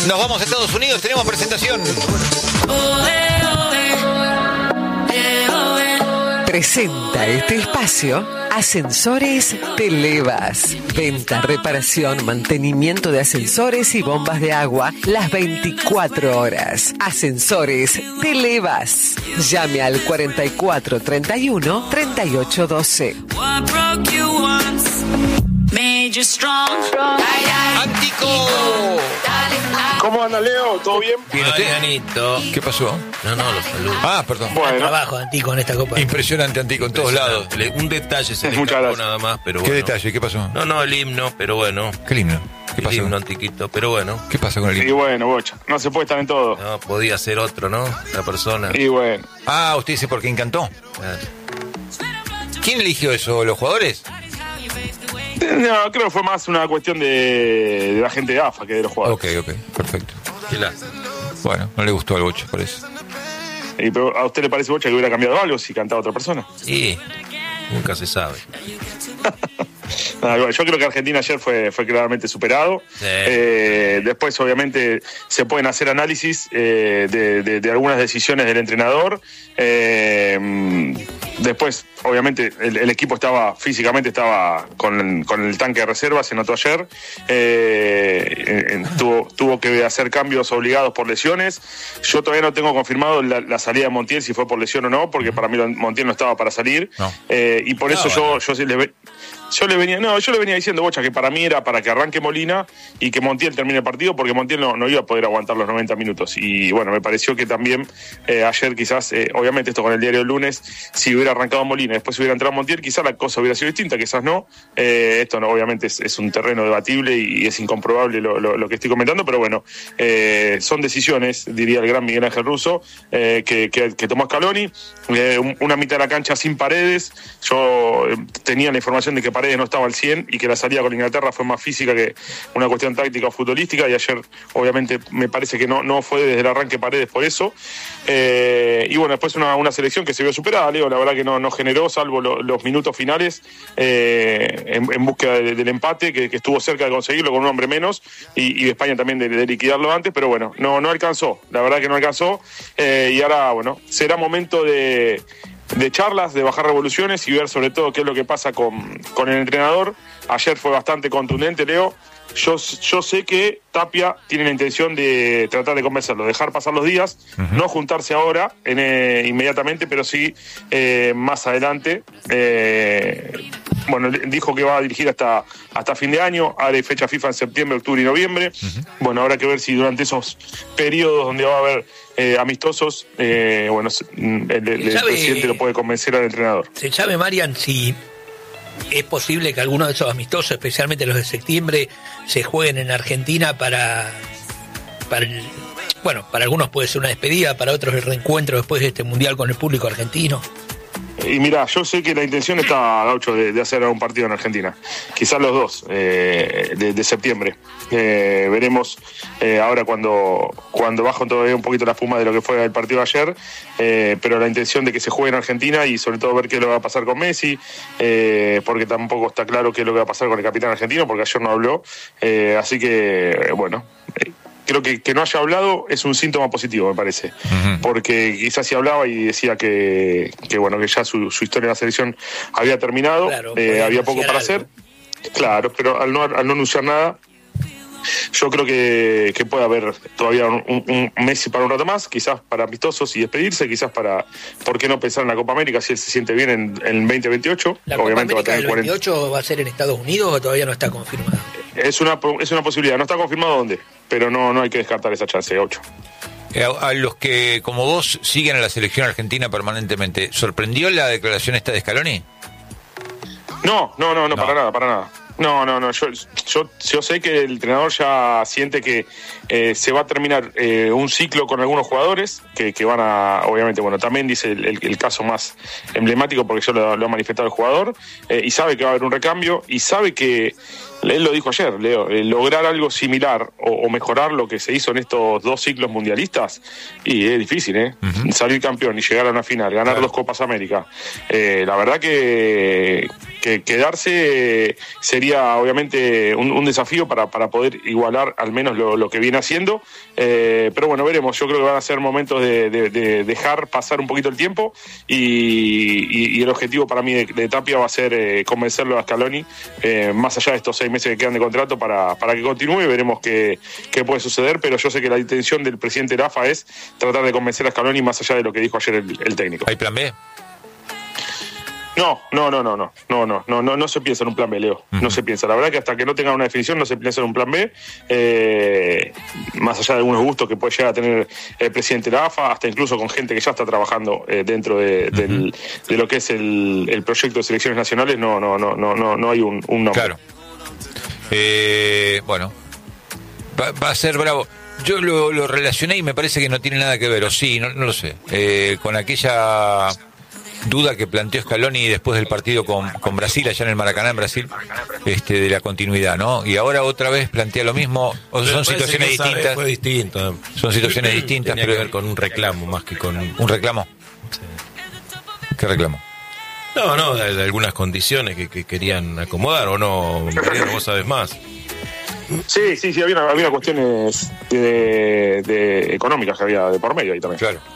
Nos vamos a Estados Unidos, tenemos presentación. Presenta este espacio Ascensores Televas. Venta, reparación, mantenimiento de ascensores y bombas de agua las 24 horas. Ascensores Televas. Llame al 4431 3812. ¡Antico! ¿Cómo anda, Leo? ¿Todo bien? Bien, ¿usted? Anito. ¿Qué pasó? No, los saludos. Ah, perdón. Bueno, Trabajo Antico en esta copa. Impresionante, Antico, en todos lados. Un detalle se le Muchas escapó gracias. nada más, pero ¿Qué bueno. detalle? ¿Qué pasó? No, el himno, pero bueno. ¿Qué himno? ¿Qué El pasó? himno Antiquito, pero bueno. ¿Qué pasa con el y himno? bueno, Bocha, no se puede estar en todo. No, podía ser otro, ¿no? La persona. Y bueno, Ah, usted dice porque encantó. Claro. ¿Quién eligió eso? ¿Los jugadores? no, creo que fue más una cuestión de la gente de AFA que de los jugadores. Ok, perfecto. Qué lástima. Bueno, no le gustó al Bocha, por eso. Pero ¿a usted le parece, Bocha, que hubiera cambiado algo si cantaba otra persona? Sí, nunca se sabe. Yo creo que Argentina ayer fue claramente superado. Sí. Después, obviamente, se pueden hacer análisis de algunas decisiones del entrenador. Después, obviamente, el equipo físicamente estaba con el tanque de reserva, se notó ayer. Tuvo que hacer cambios obligados por lesiones. Yo todavía no tengo confirmado la salida de Montiel, si fue por lesión o no, porque para mí Montiel no estaba para salir. No. Y por eso yo le venía diciendo, Bocha, que para mí era para que arranque Molina y que Montiel termine el partido, porque Montiel no iba a poder aguantar los 90 minutos. Y bueno, me pareció que también ayer quizás, obviamente esto con el diario del lunes, si hubiera arrancado Molina y después hubiera entrado Montiel, quizás la cosa hubiera sido distinta, quizás no. Esto no, obviamente es un terreno debatible y es incomprobable lo que estoy comentando, pero bueno, son decisiones, diría el gran Miguel Ángel Russo, que tomó Scaloni. Una mitad de la cancha sin Paredes. Yo tenía la información de que Paredes no estaba al 100 y que la salida con Inglaterra fue más física que una cuestión táctica o futbolística, y ayer obviamente me parece que no fue desde el arranque Paredes por eso. Y bueno, después una selección que se vio superada, Leo, la verdad que no generó, salvo los minutos finales, en búsqueda del empate, que estuvo cerca de conseguirlo con un hombre menos, y España también de liquidarlo antes, pero bueno, no alcanzó, la verdad que no alcanzó. Y ahora, bueno, será momento de charlas, de bajar revoluciones y ver sobre todo qué es lo que pasa con el entrenador. Ayer fue bastante contundente, Leo. Yo sé que Tapia tiene la intención de tratar de convencerlo, dejar pasar los días, no juntarse ahora inmediatamente, pero sí más adelante. Bueno, dijo que va a dirigir hasta fin de año, hará fecha FIFA en septiembre, octubre y noviembre. Bueno, habrá que ver si durante esos periodos donde va a haber amistosos, bueno, el presidente lo puede convencer al entrenador. ¿Se sabe, Marian, si es posible que algunos de esos amistosos, especialmente los de septiembre, se jueguen en Argentina para algunos puede ser una despedida, para otros el reencuentro después de este mundial con el público argentino? Y mira, yo sé que la intención está, Gaucho, de hacer un partido en Argentina. Quizás los dos, de septiembre. Veremos ahora cuando bajo todavía un poquito la espuma de lo que fue el partido de ayer. Pero la intención de que se juegue en Argentina y sobre todo ver qué es lo que va a pasar con Messi, porque tampoco está claro qué es lo que va a pasar con el capitán argentino, porque ayer no habló. Así que, bueno... Creo que no haya hablado es un síntoma positivo, me parece. Porque quizás si hablaba y decía que bueno, que ya su historia en la selección había terminado, claro, había poco para hacer. Claro, pero al no anunciar nada, yo creo que puede haber todavía un Messi para un rato más, quizás para amistosos y despedirse, quizás ¿por qué no pensar en la Copa América si él se siente bien en 2028? ¿La Obviamente Copa América va a tener del 28 va a ser en Estados Unidos o todavía no está confirmado? Es una posibilidad, no está confirmado dónde, pero no hay que descartar esa chance, 8. A los que, como vos, siguen a la selección argentina permanentemente, ¿sorprendió la declaración esta de Scaloni? No, para nada. No. Yo sé que el entrenador ya siente que se va a terminar un ciclo con algunos jugadores que van a, obviamente, bueno, también dice el caso más emblemático porque yo lo ha manifestado el jugador, y sabe que va a haber un recambio y sabe que él lo dijo ayer, Leo, lograr algo similar o mejorar lo que se hizo en estos 2 ciclos mundialistas, y es difícil, uh-huh. Salir campeón y llegar a una final, ganar 2 Copas América. La verdad que quedarse sería obviamente un desafío para poder igualar al menos lo que viene haciendo, pero bueno, veremos. Yo creo que van a ser momentos de dejar pasar un poquito el tiempo, y el objetivo para mí de Tapia va a ser convencerlo a Scaloni, más allá de estos 6 meses que quedan de contrato, para que continúe. Veremos qué puede suceder, pero yo sé que la intención del presidente de la AFA es tratar de convencer a Scaloni más allá de lo que dijo ayer el técnico. ¿Hay plan B? No se piensa en un plan B, Leo. Uh-huh. No se piensa. La verdad que hasta que no tengan una definición no se piensa en un plan B. Más allá de algunos gustos que puede llegar a tener el presidente de la AFA, hasta incluso con gente que ya está trabajando dentro de lo que es el proyecto de selecciones nacionales, no hay un nombre. Claro. Bueno, va a ser bravo. Yo lo relacioné y me parece que no tiene nada que ver, o sí, no lo sé, con aquella duda que planteó Scaloni después del partido con Brasil, allá en el Maracaná, en Brasil, de la continuidad, ¿no? Y ahora otra vez plantea lo mismo, o son situaciones distintas. Fue distinto. Son situaciones distintas. Tenía que ver con un reclamo más que con... ¿Un reclamo? Sí. ¿Qué reclamo? No, de algunas condiciones que querían acomodar, ¿o no? Mariano, vos sabés más. Sí, había cuestiones de económicas que había de por medio ahí también. Claro.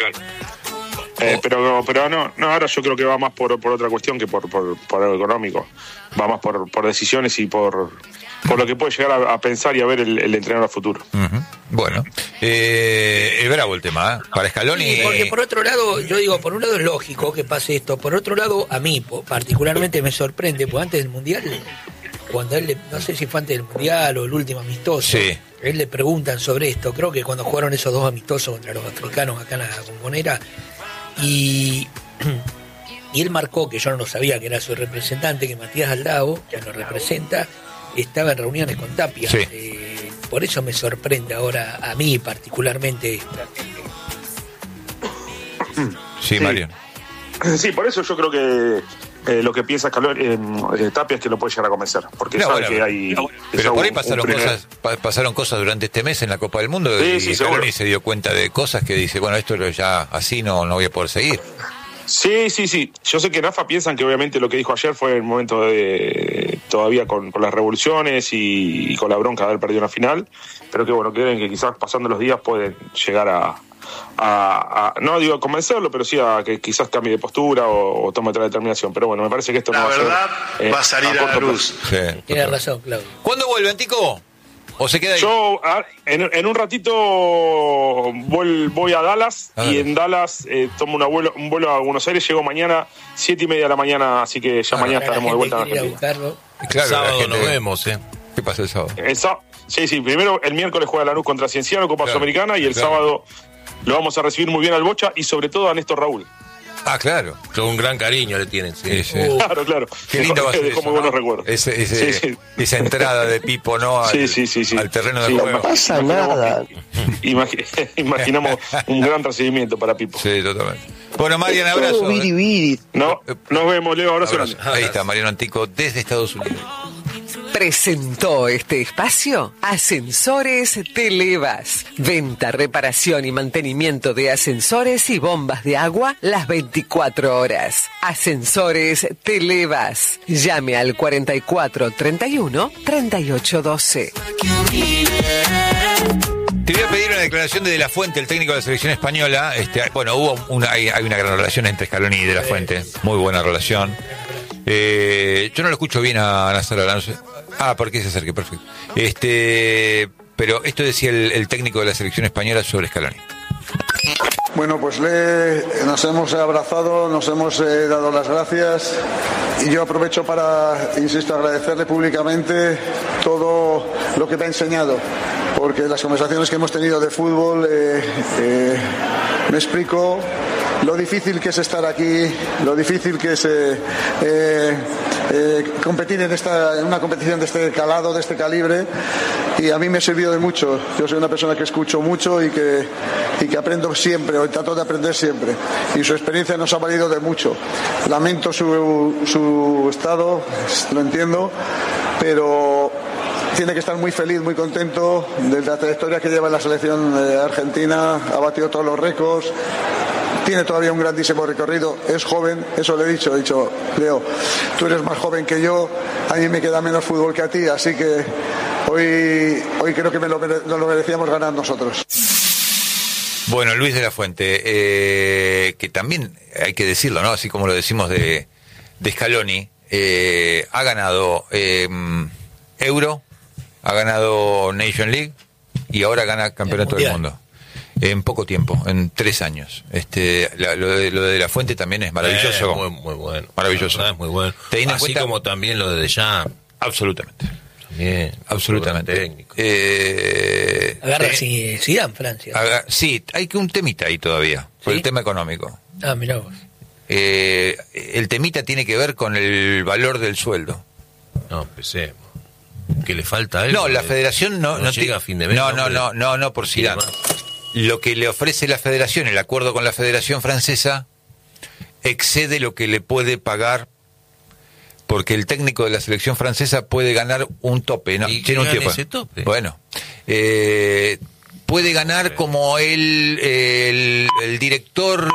Pero no, ahora yo creo que va más por otra cuestión que por algo económico. Va más por decisiones y por lo que puede llegar a pensar y a ver el entrenador a futuro. Uh-huh. Bueno, es bravo el tema, para Scaloni. Sí, porque por otro lado, yo digo, por un lado es lógico que pase esto, por otro lado a mí particularmente me sorprende, porque antes del Mundial, cuando él, no sé si fue antes del Mundial o el último amistoso, sí, él le preguntan sobre esto, creo que cuando jugaron esos 2 amistosos contra los africanos acá en la Bombonera, y él marcó, que yo no lo sabía, que era su representante, que Matías Aldao, que lo representa, estaba en reuniones con Tapia. Sí. Por eso me sorprende ahora a mí particularmente. Sí, Mario. Sí, por eso yo creo que lo que piensa Tapia es que lo puede llegar a convencer, porque sabe que hay... Pero por ahí pasaron cosas durante este mes en la Copa del Mundo, y Scaloni se dio cuenta de cosas que dice, bueno, esto ya así no voy a poder seguir. Sí. Yo sé que en AFA piensan que obviamente lo que dijo ayer fue el momento de todavía con las revoluciones y con la bronca de haber perdido una final, pero que bueno, creen que quizás pasando los días pueden llegar a no digo a convencerlo, pero sí a que quizás cambie de postura o tome otra determinación. Pero bueno, me parece que esto no va a ser... La verdad va a salir a la luz. Sí, tienes razón, Claudio. ¿Cuándo vuelven, Tico? ¿O se queda ahí? Yo en un ratito voy a Dallas, y en Dallas tomo un vuelo a Buenos Aires. Llego mañana 7:30 de la mañana, así que ya mañana estaremos de vuelta en Argentina. Claro, sábado nos vemos, ¿Qué pasa el sábado? Sí, primero el miércoles juega Lanús contra Cienciano, Copa Sudamericana, y el sábado lo vamos a recibir muy bien al Bocha y sobre todo a Néstor Raúl. Ah, claro. Con un gran cariño le tienen, sí. Claro. Qué lindo va a ser dejó eso, muy buenos recuerdos. Esa entrada de Pipo, ¿no? Al terreno de juego. No pasa nada. Imaginamos un gran recibimiento para Pipo. Sí, totalmente. Bueno, Mariano, abrazo. Nos vemos, Leo. Abrazo grande. Ahí está, Mariano Antico desde Estados Unidos. Presentó este espacio Ascensores Televas. Venta, reparación y mantenimiento de ascensores y bombas de agua las 24 horas. Ascensores Televas. Llame al 44 31 38 12. Te voy a pedir una declaración de De La Fuente, el técnico de la selección española. Hay una gran relación entre Scaloni y De La Fuente. Muy buena relación. Yo no lo escucho bien a Nasser, no sé. ¿Por qué se acerque? Perfecto. Pero esto decía el técnico de la selección española sobre Scaloni. Bueno, pues nos hemos abrazado, nos hemos dado las gracias, y yo aprovecho para, insisto, agradecerle públicamente todo lo que me ha enseñado, porque las conversaciones que hemos tenido de fútbol me explico lo difícil que es estar aquí, lo difícil que es competir en una competición de este calado, de este calibre, y a mí me ha servido de mucho. Yo soy una persona que escucho mucho y que aprendo siempre, o trato de aprender siempre, y su experiencia nos ha valido de mucho. Lamento su estado, lo entiendo, pero tiene que estar muy feliz, muy contento de la trayectoria que lleva en la selección argentina. Ha batido todos los récords, tiene todavía un grandísimo recorrido, es joven, eso le he dicho, Leo, tú eres más joven que yo, a mí me queda menos fútbol que a ti, así que hoy creo que nos lo merecíamos ganar nosotros. Bueno, Luis de la Fuente, que también hay que decirlo, ¿no? Así como lo decimos de Scaloni, ha ganado Euro, ha ganado Nation League y ahora gana Campeonato del Mundo. En poco tiempo, en 3 años. Lo de la Fuente también es maravilloso. Muy bueno. Maravilloso. Es muy bueno. Así como también lo de Deschamps. Absolutamente. También. Absolutamente. Técnico. Agarra Zidane, Francia. Sí, hay que un temita ahí todavía, por el tema económico. Mirá vos. El temita tiene que ver con el valor del sueldo. No, empecemos. ¿Que le falta algo? No, la federación no llega a fin de mes. No, por Zidane. Lo que le ofrece la federación, el acuerdo con la federación francesa, excede lo que le puede pagar, porque el técnico de la selección francesa puede ganar un tope. ¿No? ¿Y tiene un tiempo. ese tope? Bueno, puede ganar como el director,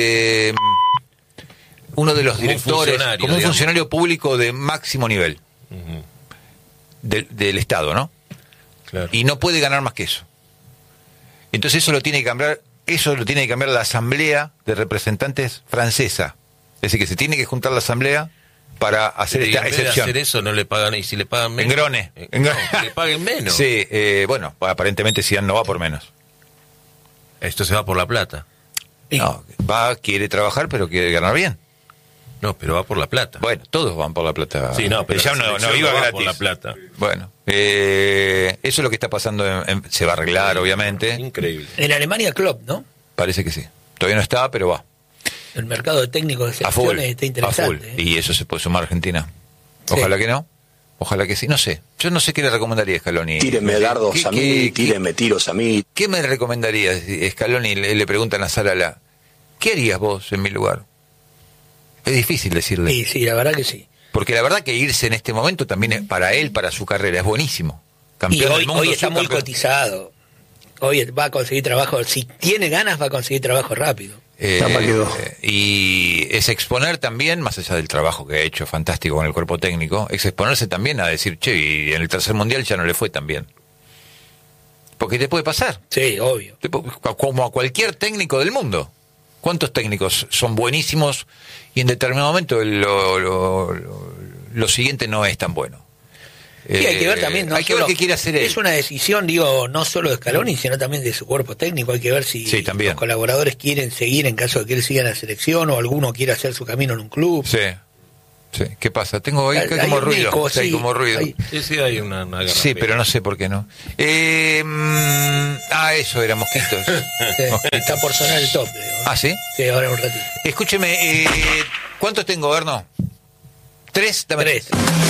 uno de los directores, como un funcionario público de máximo nivel. Uh-huh. Del Estado, ¿no? Claro. Y no puede ganar más que eso. Entonces eso lo tiene que cambiar la Asamblea de Representantes francesa. Es decir, que se tiene que juntar la Asamblea para hacer esta excepción. De hacer eso no le pagan, y si le pagan menos. Engrone. Que le paguen menos. Sí, bueno, aparentemente Zidane no va por menos. Esto se va por la plata. No, quiere trabajar, pero quiere ganar bien. No, pero va por la plata. Bueno, todos van por la plata. Sí, no, pero ya no iba gratis. Por la plata. Bueno, eso es lo que está pasando. Se va a arreglar, obviamente. Increíble. En Alemania, Klopp, ¿no? Parece que sí. Todavía no está, pero va. El mercado de técnicos de selecciones está interesante. A full. Y eso se puede sumar a Argentina. Ojalá que no. Ojalá que sí. No sé. Yo no sé qué le recomendaría a Scaloni. Tírenme dardos a mí, tírenme tiros a mí. ¿Qué me recomendaría? Scaloni le preguntan a Sarala, ¿qué harías vos en mi lugar? Es difícil decirle. Sí, la verdad que sí. Porque la verdad que irse en este momento también para él, para su carrera, es buenísimo. Campeón del mundo, hoy está muy cotizado. Hoy va a conseguir trabajo. Si tiene ganas, va a conseguir trabajo rápido. Y es exponer también, más allá del trabajo que ha hecho fantástico con el cuerpo técnico, es exponerse también a decir, che, y en el tercer mundial ya no le fue tan bien. Porque te puede pasar. Sí, obvio. Como a cualquier técnico del mundo. ¿Cuántos técnicos son buenísimos y en determinado momento lo siguiente no es tan bueno? Sí, hay que ver también. Hay que ver qué quiere hacer él. Es una decisión, digo, no solo de Scaloni, sino también de su cuerpo técnico. Hay que ver si los colaboradores quieren seguir en caso de que él siga en la selección o alguno quiere hacer su camino en un club. Sí. ¿Qué pasa? Tengo ahí como ruido. Hay como ruido. Sí, hay una garrapera. Sí, pero no sé por qué no. Eso era mosquitos. Está por sonar el top. ¿Sí? Sí, ahora un ratito. Escúcheme, ¿cuántos tengo, Erno? 3. Dame 3.